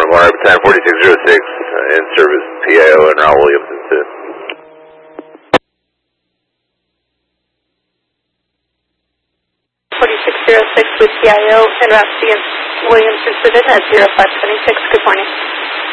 Warren time 4606 in service PIO and Raul Williamson 2. 4606 with PIO and Route Williamson Civil at 0526. Good morning.